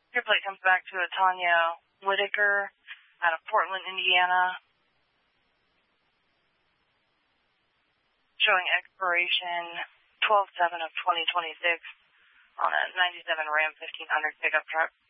Your plate comes back to a Tanya Whitaker out of Portland, Indiana. Showing expiration 12/7 of 2026 on a 97 Ram 1500 pickup truck.